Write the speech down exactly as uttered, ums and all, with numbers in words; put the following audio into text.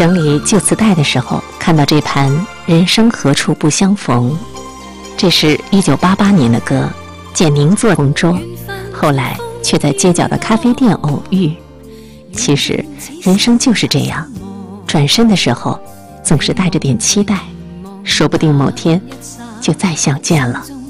整理旧磁带的时候，看到这盘《人生何处不相逢》，这是一九八八年的歌，简宁做同桌，后来却在街角的咖啡店偶遇。其实人生就是这样，转身的时候总是带着点期待，说不定某天就再相见了。